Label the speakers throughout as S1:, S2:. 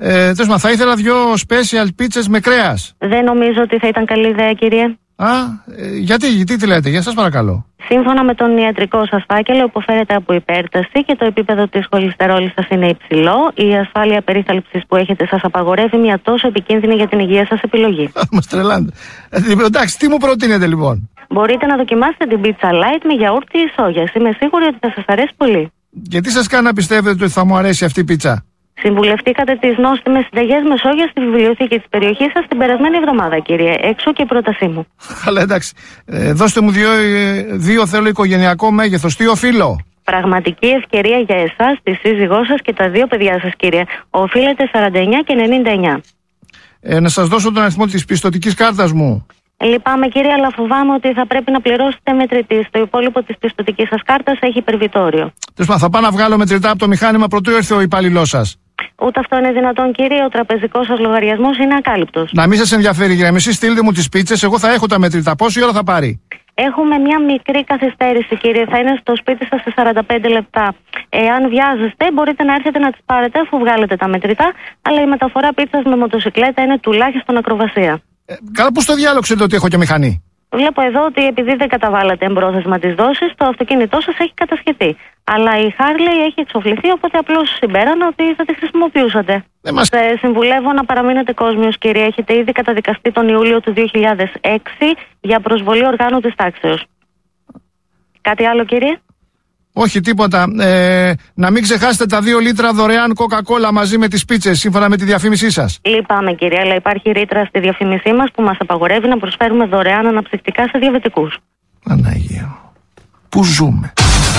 S1: Τέλος, θα ήθελα 2 special πίτσες με κρέας.
S2: Δεν νομίζω ότι θα ήταν καλή ιδέα, κύριε.
S1: Γιατί τι λέτε, για σας παρακαλώ.
S2: Σύμφωνα με τον ιατρικό σας φάκελο, υποφέρετε από υπέρταση και το επίπεδο της χολυστερόλης σας είναι υψηλό. Η ασφάλεια περίθαλψης που έχετε σας απαγορεύει μια τόσο επικίνδυνη για την υγεία σας επιλογή.
S1: Μας τρελάνετε. Εντάξει, τι μου προτείνετε λοιπόν?
S2: Μπορείτε να δοκιμάσετε την πίτσα light με γιαούρτι ή σόγιας. Είμαι σίγουρη ότι θα σας αρέσει πολύ.
S1: Γιατί σας κάνει να πιστεύετε ότι θα μου αρέσει αυτή η πίτσα?
S2: Συμβουλευτήκατε τις νόστιμες συνταγές με σόγια στη βιβλιοθήκη της περιοχής σας την περασμένη εβδομάδα, κύριε. Έξω και η πρότασή μου.
S1: Αλλά εντάξει. Δώστε μου 2 θέλω οικογενειακό μέγεθος. Τι οφείλω?
S2: Πραγματική ευκαιρία για εσάς, τη σύζυγό σας και τα 2 παιδιά σας, κύριε. Οφείλετε 49 και 99.
S1: Να σας δώσω τον αριθμό της πιστωτικής κάρτας μου.
S2: Λυπάμαι, κύριε, αλλά φοβάμαι ότι θα πρέπει να πληρώσετε μετρητή. Το υπόλοιπο της πιστωτικής σας κάρτας έχει υπερβιτόριο.
S1: Θα πάω να βγάλω μετρητά από το μηχάνημα πρωτού έρθει ο υπαλληλός σας.
S2: Ούτε αυτό είναι δυνατόν, κύριε. Ο τραπεζικός σας λογαριασμός είναι ακάλυπτος.
S1: Να μην σας ενδιαφέρει, κύριε. Εσείς στείλτε μου τις πίτσες, εγώ θα έχω τα μετρητά. Πόση ώρα θα πάρει?
S2: Έχουμε μια μικρή καθυστέρηση, κύριε. Θα είναι στο σπίτι σας σε 45 λεπτά. Εάν βιάζεστε, μπορείτε να έρθετε να τις πάρετε αφού βγάλετε τα μετρητά. Αλλά η μεταφορά πίτσας με μοτοσυκλέτα είναι τουλάχιστον ακροβασία.
S1: Καλά, πώς το διάλογο ξέρετε ότι έχω και μηχανή?
S2: Βλέπω εδώ ότι επειδή δεν καταβάλατε εμπρόθεσμα τις δόσεις, το αυτοκίνητό σας έχει κατασχεθεί. Αλλά η Harley έχει εξοφληθεί, οπότε απλώς συμπέρανα ότι θα τη χρησιμοποιούσατε. Συμβουλεύω να παραμείνετε κόσμιος, κύριε. Έχετε ήδη καταδικαστεί τον Ιούλιο του 2006 για προσβολή οργάνου της τάξεως. Κάτι άλλο, κύριε?
S1: Όχι, τίποτα. Να μην ξεχάσετε τα 2 λίτρα δωρεάν κοκακόλα μαζί με τις πίτσες, σύμφωνα με τη διαφήμισή σας.
S2: Λυπάμαι, κύριε, αλλά υπάρχει ρήτρα στη διαφήμισή μας που μας απαγορεύει να προσφέρουμε δωρεάν αναψυκτικά σε διαβετικούς.
S1: Παναγία, πού ζούμε?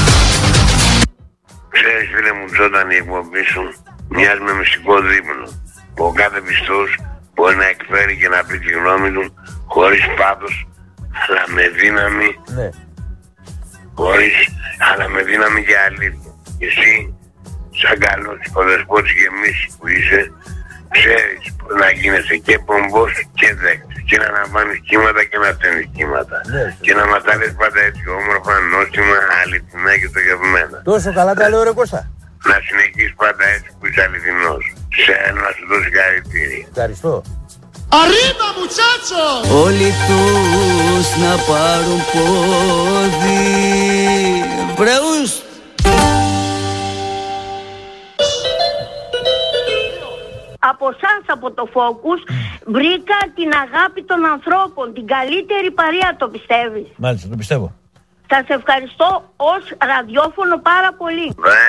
S3: Ξέρεις, φίλε μου, όταν η εκπομπή σου μοιάζει με μυστικό δείπνο. Ο κάθε πιστός μπορεί να εκφέρει και να πει τη γνώμη του χωρίς πάθος, αλλά με δύναμη. Ναι. Αλλά με δύναμη και αλήθεια. Εσύ, σαν καλός οικοδεσπότης και εμείς που είσαι, ξέρεις πώς να γίνεσαι και πομπός και δέκτης. Και να αναβάνεις κύματα και να στέλνεις κύματα. Ναι. Και να μας τα λες πάντα έτσι όμορφα, νόστιμα, αληθινά και το γευμένα.
S4: Τόσο καλά τα λέω, ρε Κώστα.
S3: Να συνεχίσεις πάντα έτσι που είσαι αληθινός. Να σου δώσει χαρακτήρια.
S4: Ευχαριστώ.
S1: Arriba, muchacho!
S5: Όλοι τους να πάρουν πόδι. Μπραούς!
S6: Από σας, από το Focus, βρήκα την αγάπη των ανθρώπων, την καλύτερη παρέα, το πιστεύεις?
S4: Μάλιστα, το πιστεύω.
S6: Σας ευχαριστώ ως ραδιόφωνο πάρα πολύ.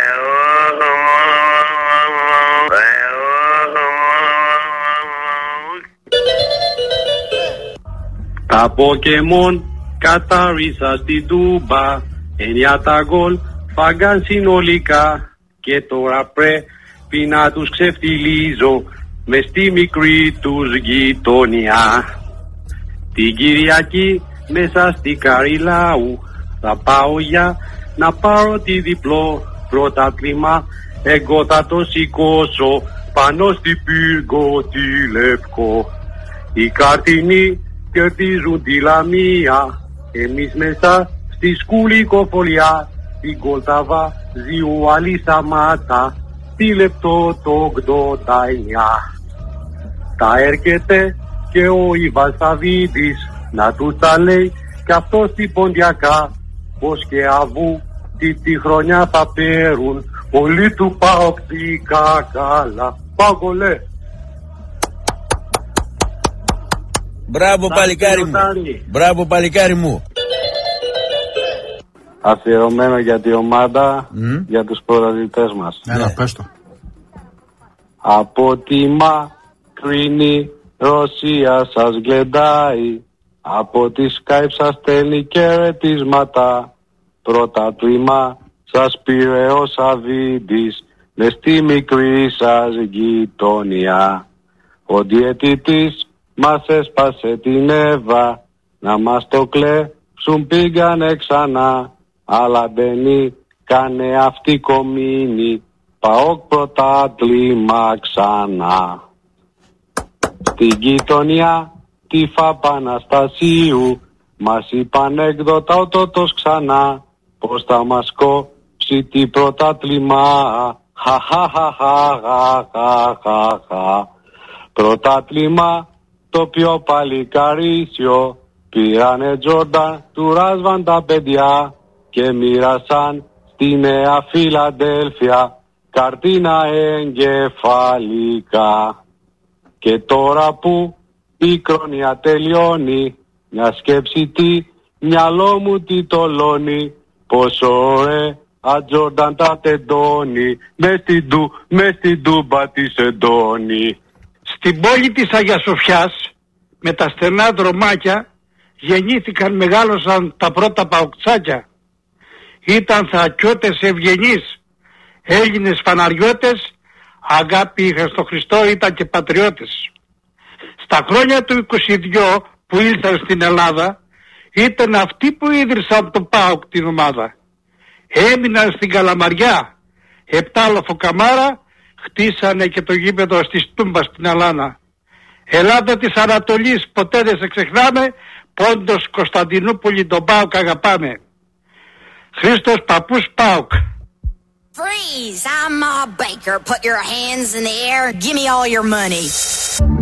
S7: Τα Pokemon κατάρισα στην Τούμπα, 9 τα γκολ φάγκαν συνολικά και τώρα πρέπει να τους ξεφτιλίζω μες στη μικρή τους γειτονιά. Την Κυριακή μέσα στη Καριλάου θα πάω για να πάρω τη διπλό πρωτάθλημα. Εγώ θα το σηκώσω πάνω στη πύργο τη Λευκό. Οι καρτινοί κερδίζουν τη Λαμία, εμείς μέσα στη σκουλικοφολιά. Την Κολταβά ζιου άλλη Σαμάτα, τη λεπτό το 89. Τα έρχεται και ο Ιβάν Σαββίδης να του τα λέει κι αυτό στην Ποντιακά, πως και αβού τη χρονιά θα παίρουν όλοι του παοκτικά καλά. Πάγολε!
S4: Μπράβο παλικάρι μου. Μπράβο παλικάρι μου.
S7: Αφιερωμένο για τη ομάδα, για τους πρωταθλητές μας.
S1: Έλα, πες το.
S7: Από τη μακρινή Ρωσία σας γλεντάει, από τη Skype σας στέλνει χαιρετίσματα. Πρωτάθλημα σας πήρε ο Σαββίδης μες στη μικρή σας γειτονιά. Ο διαιτητής μας έσπασε την Εύα, να μας το κλέψουν πήγανε ξανά, αλλά δεν κάνε αυτή κομίνη, ΠΑΟΚ πρωτάθλημα ξανά. Στην γειτονιά τη Φαπαναστασίου μας είπαν έκδοτα ο τότος ξανά, πως θα μας κόψει τη πρωτάθλημα Χαχαχαχαχαχαχαχα. Πρωτάθλημα το πιο παλικαρίσιο. Πήρανε Τζόρνταν, του ράσβαν τα παιδιά και μοίρασαν στη Νέα Φιλαδέλφια καρτίνα εγκεφαλικά. Και τώρα που η κρόνια τελειώνει, μια σκέψη τι μυαλό μου τι τολώνει, πόσο ωραία Τζόρνταν τα τεντώνει, μες στην Τούμπα της εντώνει.
S8: Στην πόλη της Αγίας Σοφιάς, με τα στενά δρομάκια, γεννήθηκαν, μεγάλωσαν τα πρώτα παοκτσάκια. Ήταν θακιώτες ευγενείς, Έλληνες φαναριώτες, αγάπη είχαν στο Χριστό, ήταν και πατριώτες. Στα χρόνια του 22 που ήλθαν στην Ελλάδα, ήταν αυτοί που ίδρυσαν το ΠΑΟΚ την ομάδα. Έμειναν στην Καλαμαριά, 7 λοφοκαμάρα, χτίσανε και το γήπεδο στη Τούμπα στην Αλάνα. Ελλάδα της Ανατολής, ποτέ δεν σε ξεχνάμε, Πόντος Κωνσταντινούπολη, τον ΠΑΟΚ αγαπάμε. Χρήστος Παππούς ΠΑΟΚ.
S9: Freeze! I'm Ma Baker. Put your hands in the air. Give me all your money.